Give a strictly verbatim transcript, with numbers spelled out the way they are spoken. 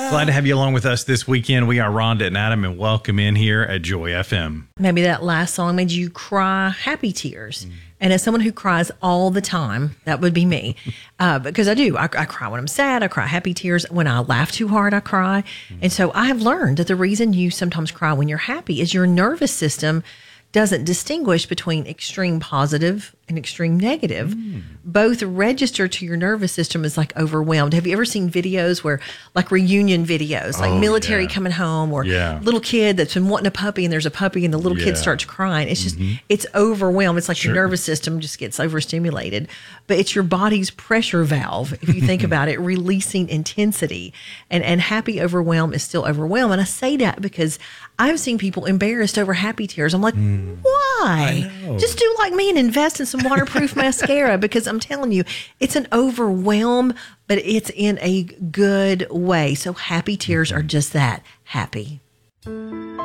Glad to have you along with us this weekend. We are Rhonda and Adam, and welcome in here at Joy F M. Maybe that last song made you cry happy tears. Mm. And as someone who cries all the time, that would be me. Uh, because I do. I, I cry when I'm sad. I cry happy tears. When I laugh too hard, I cry. Mm. And so I have learned that the reason you sometimes cry when you're happy is your nervous system doesn't distinguish between extreme positive and extreme negative. Mm. Both register to your nervous system as like overwhelmed. Have you ever seen videos where like reunion videos, like oh, military yeah. coming home or yeah. little kid that's been wanting a puppy and there's a puppy and the little yeah. kid starts crying. It's just, mm-hmm. it's overwhelmed. It's like sure. your nervous system just gets overstimulated, but it's your body's pressure valve. If you think about it, releasing intensity and, and happy overwhelm is still overwhelmed. And I say that because I've seen people embarrassed over happy tears. I'm like, mm. why? Just do like me and invest in some waterproof mascara, because I'm telling you, it's an overwhelm, but it's in a good way. So happy tears mm-hmm. are just that, happy.